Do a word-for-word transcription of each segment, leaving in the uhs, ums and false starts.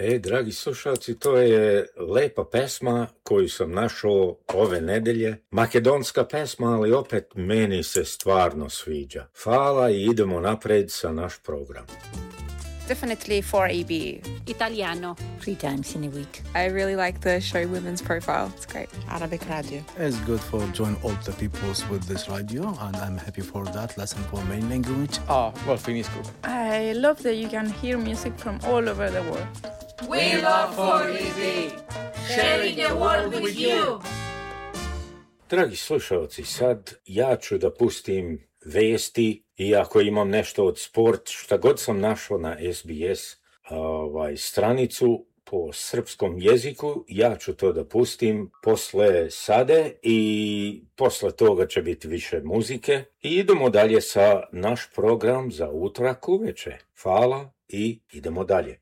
E, dragi slušalci, to je lepa pesma koju sam našao ove nedelje. Makedonska pesma, ali opet meni se stvarno sviđa. Hvala i idemo napred sa naš program. Definitely four A B. Italiano. Three times in a week. I really like the show Women's Profile. It's great. Arabic radio. It's good for join all the peoples with this radio, and I'm happy for that lesson for main language. Oh, well, Finnish group. I love that you can hear music from all over the world. We love four E B. Sharing the world with you. Dragi slušalci, sad ja ću da pustim vesti, iako imam nešto od sport, šta god sam našao na S B S ovaj, stranicu po srpskom jeziku, ja ću to da pustim posle sade i posle toga će biti više muzike i idemo dalje sa naš program za utorak uveče. Hvala i idemo dalje.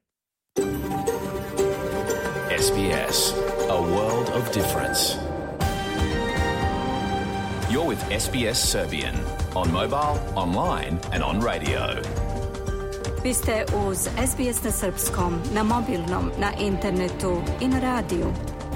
S B S, a world of difference. You're with S B S Serbian on mobile, online and on radio. Vi ste uz S B S na srpskom, na mobilnom, na internetu i na radiju.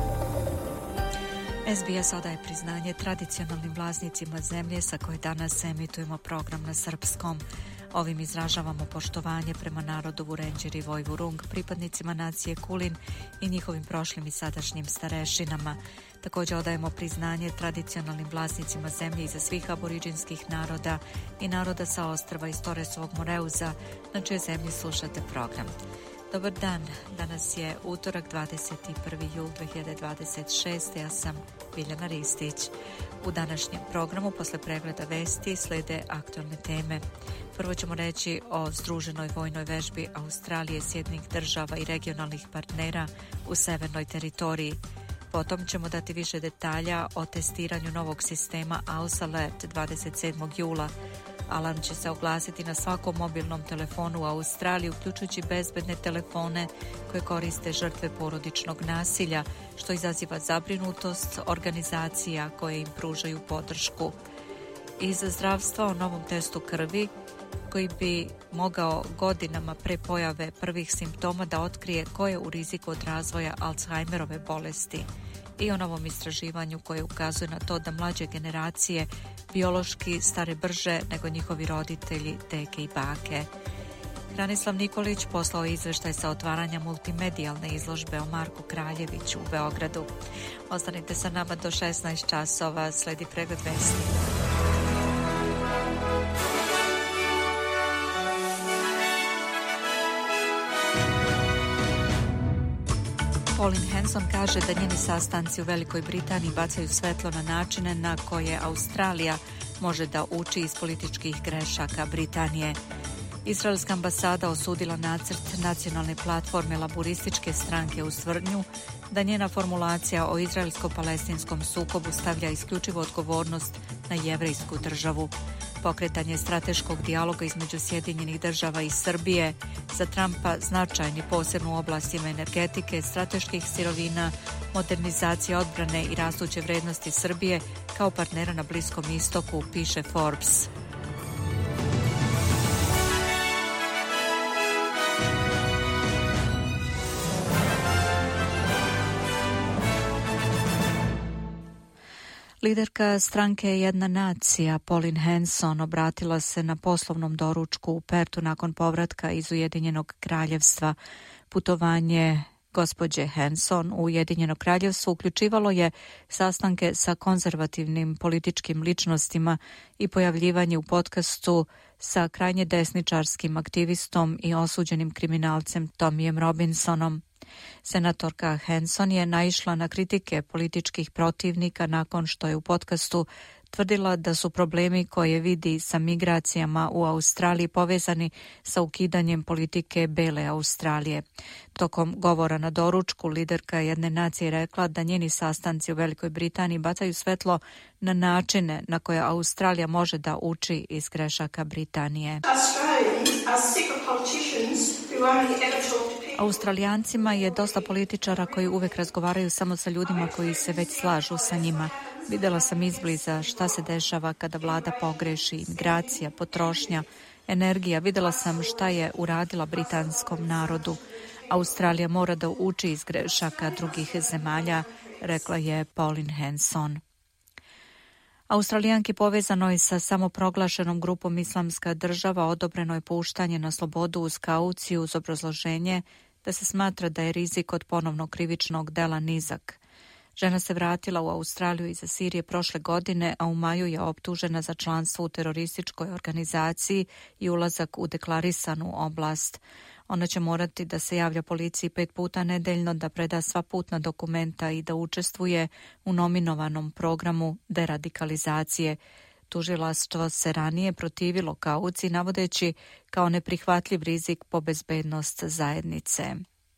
S B S odaje priznanje tradicionalnim vlasnicima zemlje sa koje danas emitujemo program na srpskom. Ovim izražavamo poštovanje prema narodu Vurenđir i Vojvurung, pripadnicima nacije Kulin i njihovim prošlim i sadašnjim starešinama. Također odajemo priznanje tradicionalnim vlasnicima zemlje iza svih aboriđinskih naroda i naroda sa ostrva iz Toresovog Moreuza, na čije zemlji slušate program. Dobar dan, danas je utorak dvadeset prvi jul dve hiljade dvadeset šeste. Ja sam Biljana Ristić. U današnjem programu posle pregleda vesti slede aktualne teme. Prvo ćemo reći o združenoj vojnoj vežbi Australije, Sjedinjenih država i regionalnih partnera u severnoj teritoriji. Potom ćemo dati više detalja o testiranju novog sistema House Alert dvadeset sedmog jula. Alarm će se oglasiti na svakom mobilnom telefonu u Australiji, uključujući bezbedne telefone koje koriste žrtve porodičnog nasilja, što izaziva zabrinutost organizacija koje im pružaju podršku. Iz zdravstva o novom testu krvi koji bi mogao godinama pre pojave prvih simptoma da otkrije ko je u riziku od razvoja Alzheimerove bolesti i o novom istraživanju koje ukazuje na to da mlađe generacije biološki stare brže nego njihovi roditelji, teke i bake. Hranislav Nikolić poslao je izveštaj sa otvaranja multimedijalne izložbe o Marku Kraljeviću u Beogradu. Ostanite sa nama do šesnaest časova, sledi pregled vesti. Pauline Hanson kaže da njeni sastanci u Velikoj Britaniji bacaju svetlo na načine na koje Australija može da uči iz političkih grešaka Britanije. Izraelska ambasada osudila nacrt nacionalne platforme laburističke stranke u tvrdnju da njena formulacija o izraelsko-palestinskom sukobu stavlja isključivo odgovornost na jevrejsku državu. Pokretanje strateškog dijaloga između Sjedinjenih država i Srbije za Trumpa značajni posebno u oblastima energetike, strateških sirovina, modernizacije odbrane i rastuće vrednosti Srbije kao partnera na Bliskom istoku, piše Forbes. Liderka stranke Jedna nacija, Pauline Hanson, obratila se na poslovnom doručku u Pertu nakon povratka iz Ujedinjenog kraljevstva. Putovanje gospođe Hanson u Ujedinjeno kraljevstvo uključivalo je sastanke sa konzervativnim političkim ličnostima i pojavljivanje u podcastu sa krajnje desničarskim aktivistom i osuđenim kriminalcem Tomijem Robinsonom. Senatorka Hanson je naišla na kritike političkih protivnika nakon što je u podcastu tvrdila da su problemi koje vidi sa migracijama u Australiji povezani sa ukidanjem politike Bele Australije. Tokom govora na doručku liderka Jedne nacije rekla da njeni sastanci u Velikoj Britaniji bacaju svetlo na načine na koje Australija može da uči iz grešaka Britanije. Australijancima je dosta političara koji uvek razgovaraju samo sa ljudima koji se već slažu sa njima. Videla sam izbliza šta se dešava kada vlada pogreši, imigracija, potrošnja, energija. Videla sam šta je uradila britanskom narodu. Australija mora da uči iz grešaka drugih zemalja, rekla je Pauline Hanson. Australijanki povezanoj sa samoproglašenom grupom Islamska država odobreno je puštanje na slobodu uz kauciju uz obrazloženje da se smatra da je rizik od ponovnog krivičnog dela nizak. Žena se vratila u Australiju iz Sirije prošle godine, a u maju je optužena za članstvo u terorističkoj organizaciji i ulazak u deklarisanu oblast. Ona će morati da se javlja policiji pet puta nedeljno, da preda sva putna dokumenta i da učestvuje u nominovanom programu deradikalizacije. Tužilaštvo se ranije protivilo kauciji, navodeći kao neprihvatljiv rizik po bezbednost zajednice.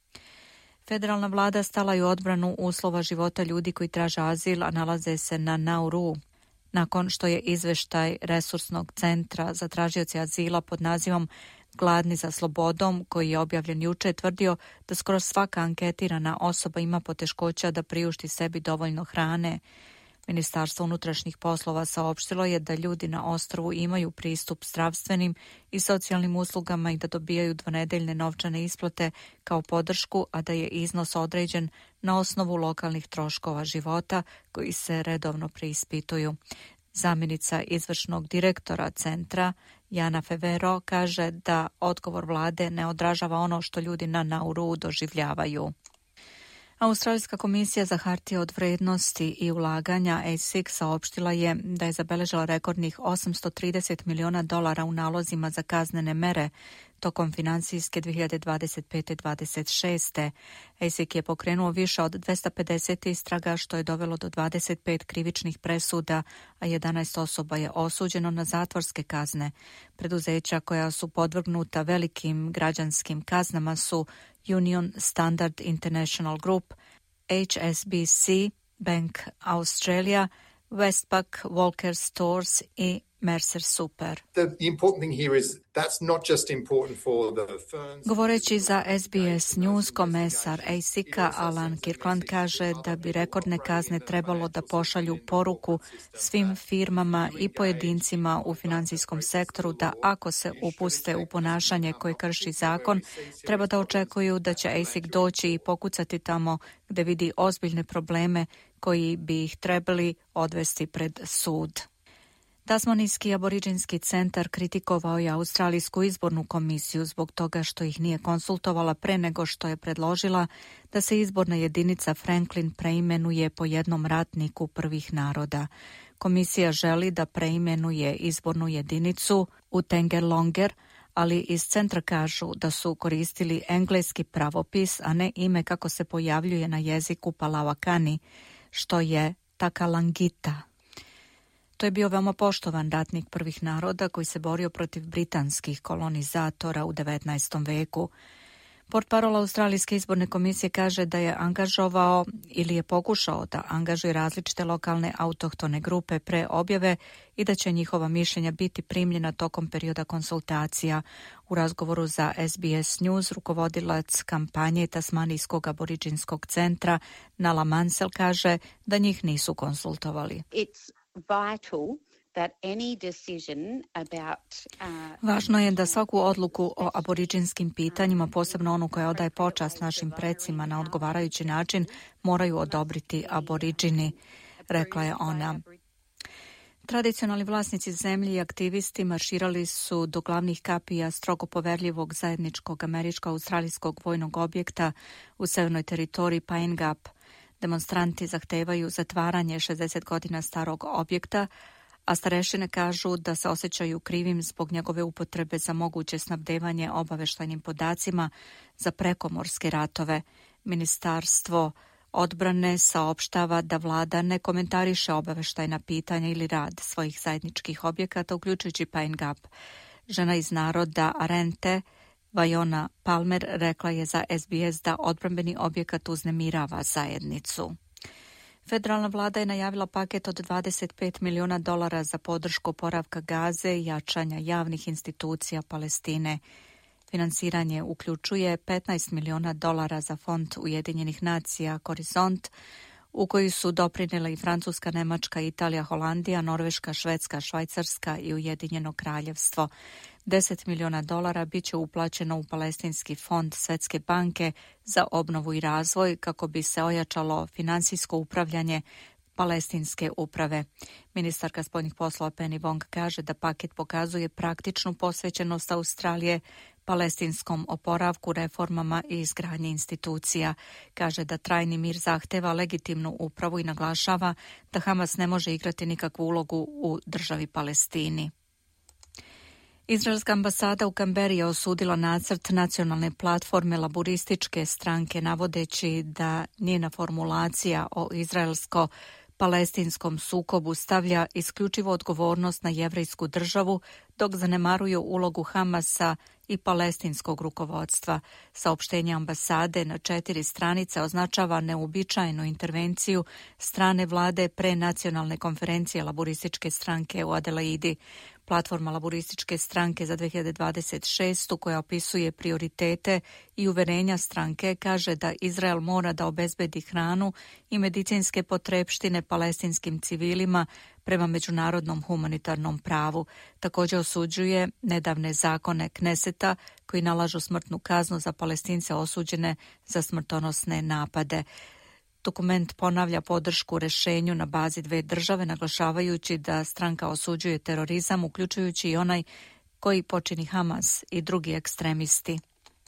Federalna vlada stala je u odbranu uslova života ljudi koji traže azil, a nalaze se na Nauru. Nakon što je izveštaj Resursnog centra za tražioce azila pod nazivom Gladni za slobodom, koji je objavljen juče, tvrdio da skoro svaka anketirana osoba ima poteškoća da priušti sebi dovoljno hrane. Ministarstvo unutrašnjih poslova saopštilo je da ljudi na ostrvu imaju pristup zdravstvenim i socijalnim uslugama i da dobijaju dvonedeljne novčane isplate kao podršku, a da je iznos određen na osnovu lokalnih troškova života koji se redovno preispituju. Zamjenica izvršnog direktora centra Jana Fevero kaže da odgovor vlade ne odražava ono što ljudi na Nauru doživljavaju. Australijska komisija za hartije od vrednosti i ulaganja A S I C saopštila je da je zabeležila rekordnih osamsto trideset miliona dolara u nalozima za kaznene mere tokom finansijske dvije hiljade dvadeset pete dvadeset šeste. A S I C je pokrenuo više od dvesta pedeset istraga, što je dovelo do dvadeset pet krivičnih presuda, a jedanaest osoba je osuđeno na zatvorske kazne. Preduzeća koja su podvrgnuta velikim građanskim kaznama su Union Standard International Group, H S B C, Bank Australia, Westpac, Walker Stores i Mercer Super. Govoreći za S B S News, komesar A S I C-a Alan Kirkland kaže da bi rekordne kazne trebalo da pošalju poruku svim firmama i pojedincima u finansijskom sektoru da ako se upuste u ponašanje koje krši zakon, treba da očekuju da će A S I C doći i pokucati tamo gde vidi ozbiljne probleme koji bi ih trebali odvesti pred sud. Tasmanijski aboriđinski centar kritikovao je Australijsku izbornu komisiju zbog toga što ih nije konsultovala pre nego što je predložila da se izborna jedinica Franklin preimenuje po jednom ratniku prvih naroda. Komisija želi da preimenuje izbornu jedinicu u Tengerlonger, ali iz centra kažu da su koristili engleski pravopis, a ne ime kako se pojavljuje na jeziku Palawakani, što je Takalangita. To je bio veoma poštovan ratnik prvih naroda koji se borio protiv britanskih kolonizatora u devetnaestom veku. Portparol Australijske izborne komisije kaže da je angažovao ili je pokušao da angažuje različite lokalne autohtone grupe pre objave i da će njihova mišljenja biti primljena tokom perioda konsultacija. U razgovoru za S B S News rukovodilac kampanje Tasmanijskog aboriđinskog centra Nala Mansell kaže da njih nisu konsultovali. It's vital that any decision about, uh, Važno je da svaku odluku o aboriđinskim pitanjima, posebno onu koja odaje počast našim precima na odgovarajući način, moraju odobriti aboriđini, rekla je ona. Tradicionalni vlasnici zemlje i aktivisti marširali su do glavnih kapija strogo poverljivog zajedničkog američko-australijskog vojnog objekta u severnoj teritoriji Pine Gap. Demonstranti zahtevaju zatvaranje šezdeset godina starog objekta, a starešine kažu da se osjećaju krivim zbog njegove upotrebe za moguće snabdevanje obaveštajnim podacima za prekomorske ratove. Ministarstvo odbrane saopštava da vlada ne komentariše obaveštajna pitanja ili rad svojih zajedničkih objekata, uključujući Pine Gap. Žena iz naroda Arente, Vajona Palmer, rekla je za S B S da odbrambeni objekat uznemirava zajednicu. Federalna vlada je najavila paket od dvadeset pet miliona dolara za podršku oporavka Gaze i jačanja javnih institucija Palestine. Finansiranje uključuje petnaest miliona dolara za fond Ujedinjenih nacija Horizont, u koji su doprinele i Francuska, Nemačka, Italija, Holandija, Norveška, Švedska, Švajcarska i Ujedinjeno kraljevstvo. deset miliona dolara bit će uplaćeno u Palestinski fond Svjetske banke za obnovu i razvoj kako bi se ojačalo financijsko upravljanje palestinske uprave. Ministarka spoljnih poslova Penny Wong kaže da paket pokazuje praktičnu posvećenost Australije palestinskom oporavku, reformama i izgradnji institucija. Kaže da trajni mir zahteva legitimnu upravu i naglašava da Hamas ne može igrati nikakvu ulogu u državi Palestini. Izraelska ambasada u Kamberi je osudila nacrt nacionalne platforme laburističke stranke navodeći da njena formulacija o izraelsko-palestinskom sukobu stavlja isključivo odgovornost na jevrejsku državu, dok zanemaruju ulogu Hamasa i palestinskog rukovodstva. Saopštenje ambasade na četiri stranice označava neuobičajenu intervenciju strane vlade pre nacionalne konferencije laburističke stranke u Adelaidi. Platforma laburističke stranke za dve hiljade dvadeset šestu koja opisuje prioritete i uverenja stranke kaže da Izrael mora da obezbedi hranu i medicinske potrepštine palestinskim civilima prema međunarodnom humanitarnom pravu. Također osuđuje nedavne zakone Kneseta koji nalažu smrtnu kaznu za Palestince osuđene za smrtonosne napade. Dokument ponavlja podršku rešenju na bazi dve države, naglašavajući da stranka osuđuje terorizam, uključujući i onaj koji počini Hamas i drugi ekstremisti.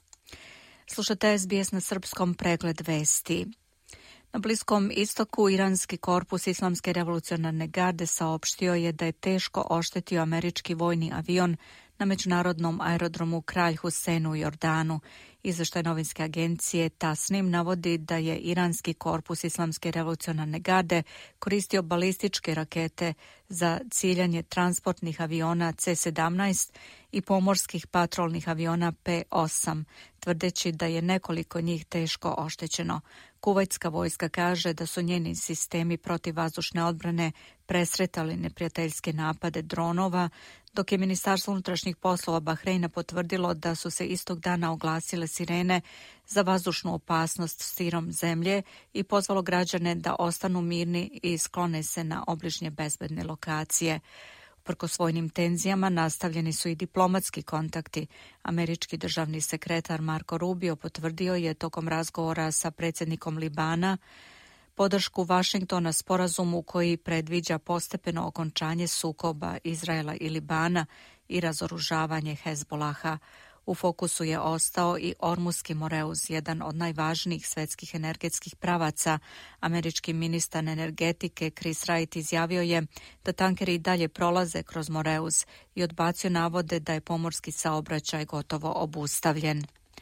Slušate S B S na srpskom, pregled vesti. Na Bliskom istoku iranski korpus Islamske revolucionarne garde saopštio je da je teško oštetio američki vojni avion na međunarodnom aerodromu Kralj Husein u Jordanu. Izveštaj novinske agencije Tasnim navodi da je iranski korpus Islamske revolucionarne garde koristio balističke rakete za ciljanje transportnih aviona C sedamnaest i pomorskih patrolnih aviona P osam, tvrdeći da je nekoliko njih teško oštećeno. Kuvajtska vojska kaže da su njeni sistemi protivvazdušne odbrane presretali neprijateljske napade dronova, dok je Ministarstvo unutrašnjih poslova Bahreina potvrdilo da su se istog dana oglasile sirene za vazdušnu opasnost širom zemlje i pozvalo građane da ostanu mirni i sklone se na obližnje bezbedne lokacije. Uprkos vojnim tenzijama nastavljeni su i diplomatski kontakti. Američki državni sekretar Marco Rubio potvrdio je tokom razgovora sa predsjednikom Libana podršku Vašingtona sporazumu koji predviđa postepeno okončanje sukoba Izraela i Libana i razoružavanje Hezbolaha. U fokusu je ostao i Ormuski Moreuz, jedan od najvažnijih svetskih energetskih pravaca. Američki ministar energetike Chris Wright izjavio je da tankeri i dalje prolaze kroz Moreuz i odbacio navode da je pomorski saobraćaj gotovo obustavljen.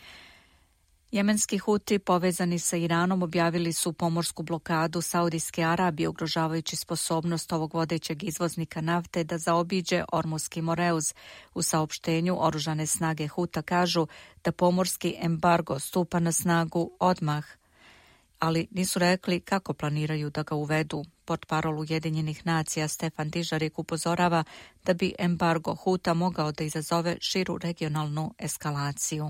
Jemenski Huti povezani sa Iranom objavili su pomorsku blokadu Saudijske Arabije, ugrožavajući sposobnost ovog vodećeg izvoznika nafte da zaobiđe Ormuski Moreuz. U saopštenju oružane snage Huta kažu da pomorski embargo stupa na snagu odmah, ali nisu rekli kako planiraju da ga uvedu. Portparol Ujedinjenih nacija Stefan Dižarik upozorava da bi embargo Huta mogao da izazove širu regionalnu eskalaciju.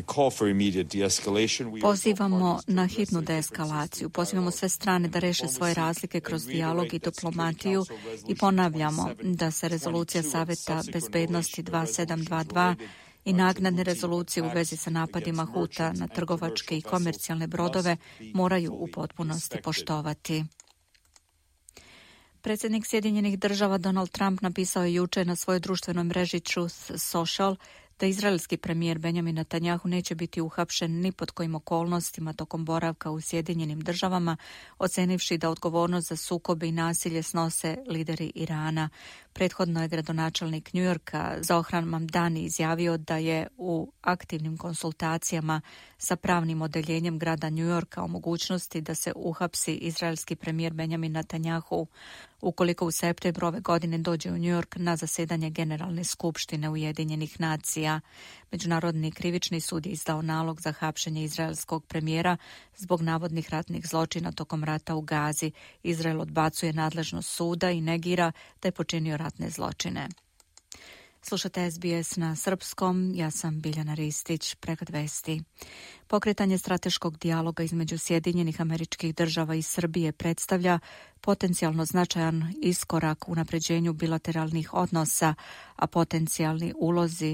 Pozivamo na hitnu deeskalaciju, pozivamo sve strane da reše svoje razlike kroz dijalog i diplomatiju i ponavljamo da se rezolucija Saveta bezbednosti dva sedam dva dva i naknadne rezolucije u vezi sa napadima Huta na trgovačke i komercijalne brodove moraju u potpunosti poštovati. Predsjednik Sjedinjenih država Donald Trump napisao je juče na svojoj društvenoj mreži Truth Social da izraelski premijer Benjamin Netanjahu neće biti uhapšen ni pod kojim okolnostima tokom boravka u Sjedinjenim državama, ocenivši da odgovornost za sukobe i nasilje snose lideri Irana. Prethodno je gradonačelnik Njujorka Zohran Mamdani izjavio da je u aktivnim konsultacijama sa pravnim odeljenjem grada Njujorka o mogućnosti da se uhapsi izraelski premijer Benjamin Netanjahu ukoliko u septembru ove godine dođe u Njujork na zasedanje Generalne skupštine Ujedinjenih nacija. Međunarodni krivični sud je izdao nalog za hapšenje izraelskog premijera zbog navodnih ratnih zločina tokom rata u Gazi. Izrael odbacuje nadležnost suda i negira da je počinio ratne zločine. Slušate S B S na srpskom, ja sam Biljana Ristić, pregled vesti. Pokretanje strateškog dijaloga između Sjedinjenih Američkih Država i Srbije predstavlja potencijalno značajan iskorak u unapređenju bilateralnih odnosa, a potencijalni ulozi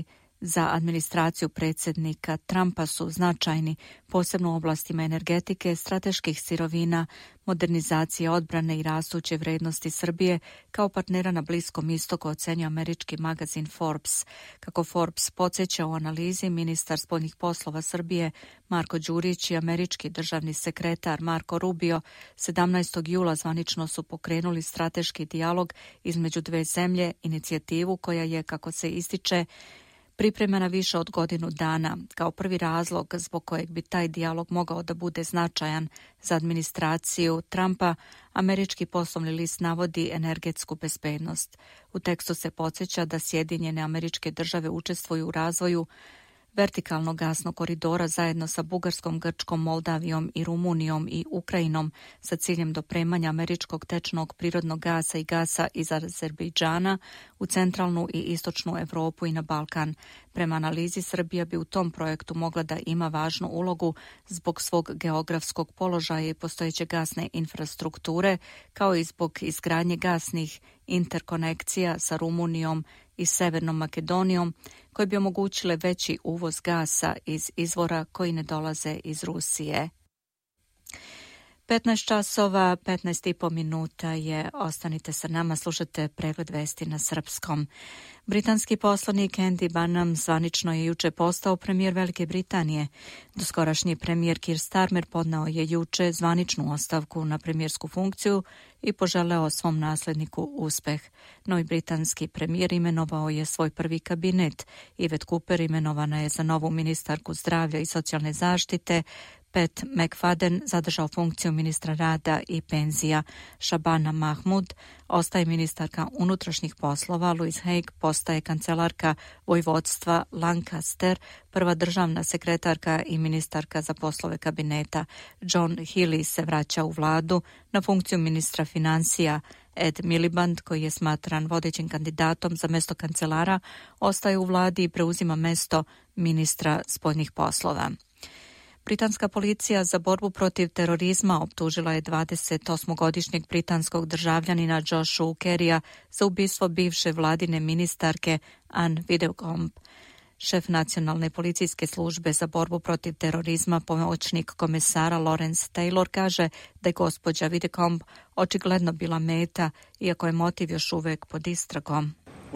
za administraciju predsjednika Trumpa su značajni, posebno u oblastima energetike, strateških sirovina, modernizacije odbrane i rastuće vrednosti Srbije kao partnera na Bliskom istoku, ocenio američki magazin Forbes. Kako Forbes podsjeća u analizi, ministar spoljnih poslova Srbije Marko Đurić i američki državni sekretar Marko Rubio sedamnaestog jula zvanično su pokrenuli strateški dijalog između dve zemlje, inicijativu koja je, kako se ističe, pripremana više od godinu dana. Kao prvi razlog zbog kojeg bi taj dijalog mogao da bude značajan za administraciju Trumpa, američki poslovni list navodi energetsku bezbednost. U tekstu se podsjeća da Sjedinjene Američke Države učestvuju u razvoju vertikalnog gasnog koridora zajedno sa Bugarskom, Grčkom, Moldavijom i Rumunijom i Ukrajinom sa ciljem dopremanja američkog tečnog prirodnog gasa i gasa iz Azerbejdžana u centralnu i istočnu Evropu i na Balkan. Prema analizi, Srbija bi u tom projektu mogla da ima važnu ulogu zbog svog geografskog položaja i postojeće gasne infrastrukture, kao i zbog izgradnje gasnih interkonekcija sa Rumunijom i Severnom Makedonijom, koje bi omogućile veći uvoz gasa iz izvora koji ne dolaze iz Rusije. petnaest časova, petnaest i po minuta je, ostanite sa nama, slušate pregled vesti na srpskom. Britanski poslanik Andy Burnham zvanično je juče postao premijer Velike Britanije. Doskorašnji premijer Keir Starmer podneo je juče zvaničnu ostavku na premijersku funkciju i poželeo svom nasledniku uspeh. Novi britanski premijer imenovao je svoj prvi kabinet. Yvette Cooper imenovana je za novu ministarku zdravlja i socijalne zaštite, Pat McFadden zadržao funkciju ministra rada i penzija. Shabana Mahmud ostaje ministarka unutrašnjih poslova, Louise Haigh postaje kancelarka vojvodstva Lancaster, prva državna sekretarka i ministarka za poslove kabineta. John Healey se vraća u vladu na funkciju ministra financija. Ed Miliband, koji je smatran vodećim kandidatom za mesto kancelara, ostaje u vladi i preuzima mesto ministra spoljnih poslova. Britanska policija za borbu protiv terorizma optužila je dvadesetosmogodišnjeg britanskog državljanina Joshu Kerrya za ubistvo bivše vladine ministarke Anne Widdecombe. Šef nacionalne policijske službe za borbu protiv terorizma, pomoćnik komesara Lawrence Taylor, kaže da je gospođa Widdecombe očigledno bila meta, iako je motiv još uvek pod istragom.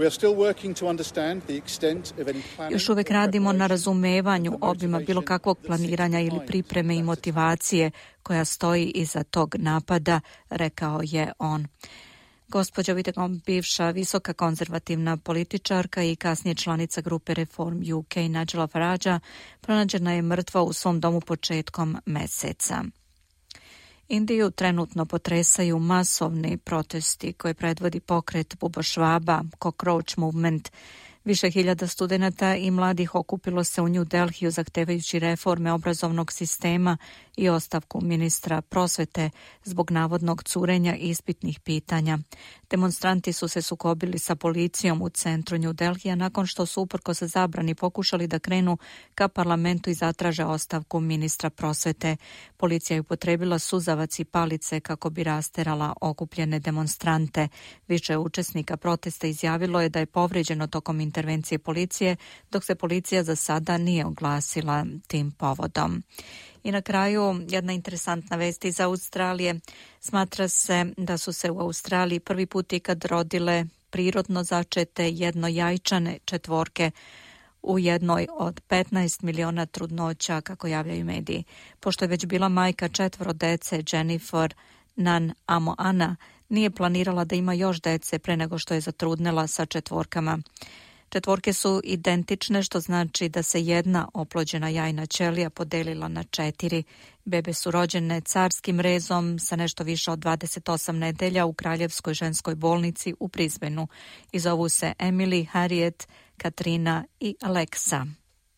Još uvijek radimo na razumevanju obima bilo kakvog planiranja ili pripreme i motivacije koja stoji iza tog napada, rekao je on. Gospođa Widdecombe, bivša visoka konzervativna političarka i kasnije članica grupe Reform U K Nigela Faragea, pronađena je mrtva u svom domu početkom meseca. Indiju trenutno potresaju masovni protesti koje predvodi pokret bubošvaba, Cockroach Movement. Više hiljada studenata i mladih okupilo se u New Delhiju zahtevajući reforme obrazovnog sistema i ostavku ministra prosvete zbog navodnog curenja ispitnih pitanja. Demonstranti su se sukobili sa policijom u centru New Delhija nakon što su uprkos zabrani pokušali da krenu ka parlamentu i zatraže ostavku ministra prosvete. Policija je upotrebila suzavac i palice kako bi rasterala okupljene demonstrante. Više učesnika protesta izjavilo je da je povređeno tokom intervencije policije, dok se policija za sada nije oglasila tim povodom. I na kraju jedna interesantna vest iz Australije. Smatra se da su se u Australiji prvi put ikad rodile prirodno začete jednojajčane četvorke u jednoj od petnaest miliona trudnoća, kako javljaju mediji. Pošto je već bila majka četvoro dece, Jennifer Nan Amoana nije planirala da ima još dece pre nego što je zatrudnela sa četvorkama. Četvorke su identične, što znači da se jedna oplođena jajna ćelija podelila na četiri. Bebe su rođene carskim rezom sa nešto više od dvadeset osam nedelja u Kraljevskoj ženskoj bolnici u Brisbaneu. I zovu se Emily, Harriet, Katrina i Alexa.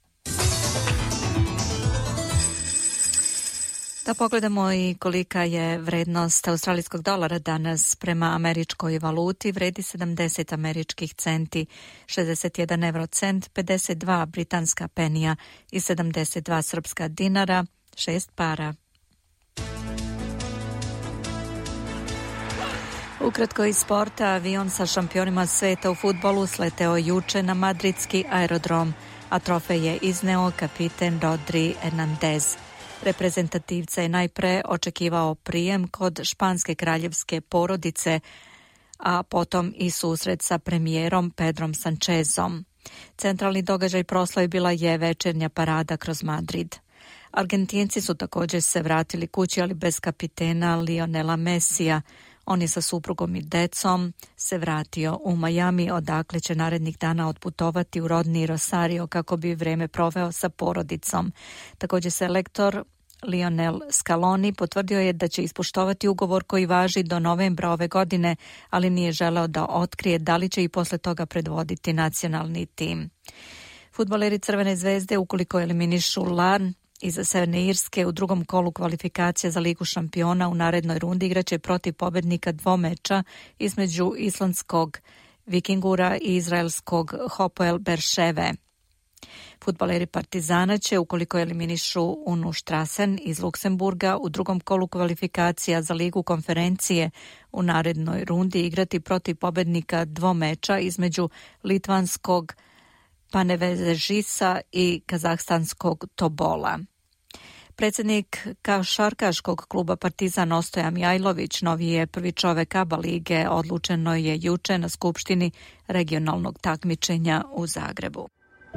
Da pogledamo i kolika je vrednost australijskog dolara danas prema američkoj valuti. Vredi sedamdeset američkih centi, šezdeset jedan evrocent, pedeset dva britanska penija i sedamdeset dva srpska dinara, šest para. Ukratko iz sporta, avion sa šampionima sveta u fudbalu sleteo juče na madridski aerodrom. a trofej je izneo kapiten Rodri Hernandez. Reprezentativca je najpre očekivao prijem kod španske kraljevske porodice, a potom i susret sa premijerom Pedrom Sanchezom. Centralni događaj proslave bila je večernja parada kroz Madrid. Argentinci su također se vratili kući, ali bez kapitena Lionela Messija. On je sa suprugom i decom se vratio u Miami, odakle će narednih dana otputovati u rodni Rosario kako bi vrijeme proveo sa porodicom. Također selektor Lionel Scaloni potvrdio je da će ispoštovati ugovor koji važi do novembra ove godine, ali nije želeo da otkrije da li će i posle toga predvoditi nacionalni tim. Fudbaleri Crvene zvezde, ukoliko eliminišu Larn iz Severne Irske u drugom kolu kvalifikacija za Ligu šampiona u narednoj rundi, igraće protiv pobednika dvomeča između islandskog Vikingura i izraelskog Hapoel Berševe. Fudbaleri Partizana će, ukoliko eliminišu Unu Štrasen iz Luksemburga, u drugom kolu kvalifikacija za Ligu konferencije u narednoj rundi igrati protiv pobednika dvomeča između litvanskog Panevežisa i kazahstanskog Tobola. Predsjednik košarkaškog kluba Partizan Ostoja Mijajlović novi je prvi čovek A B A lige, odlučeno je juče na skupštini regionalnog takmičenja u Zagrebu.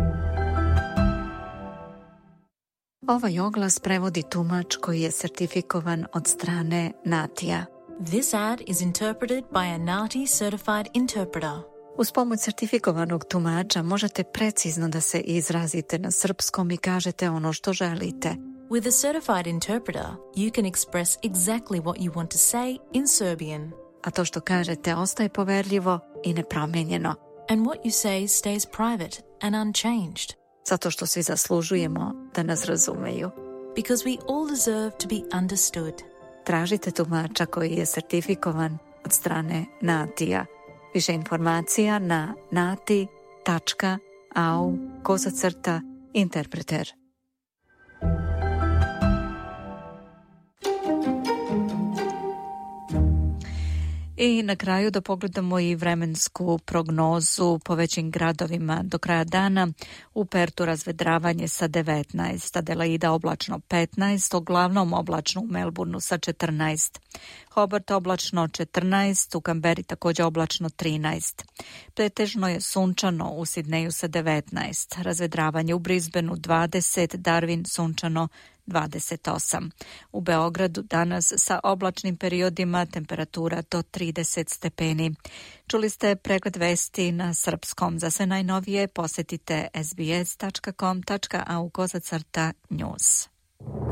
Ovaj oglas prevodi tumač koji je sertifikovan od strane Natija. This ad is interpreted by a Nati certified interpreter. Uz pomoć sertifikovanog tumača možete precizno da se izrazite na srpskom i kažete ono što želite. With a certified interpreter, you can express exactly what you want to say in Serbian. A to što kažete ostaje poverljivo i nepromijenjeno. And what you say stays private and unchanged. Zato što svi zaslužujemo da nas razumeju. Because we all deserve to be understood. Tražite tumača koji je sertifikovan od strane Natija. Više informacija na nati tačka au kozacrta interpreter. I na kraju da pogledamo i vremensku prognozu po većim gradovima do kraja dana. U Pertu razvedravanje sa devetnaest, Adelaida oblačno petnaest, uglavnom oblačno u Melbourneu sa četrnaest. Hobart oblačno četrnaest, u Kamberi također oblačno trinaest. Pretežno je sunčano u Sidneju sa devetnaest, razvedravanje u Brisbaneu dvadeset, Darwin sunčano dvadeset osam. U Beogradu danas sa oblačnim periodima temperatura do trideset stepeni. Čuli ste pregled vesti na srpskom. Za sve najnovije posjetite sbs tačka com tačka au kozacrta news.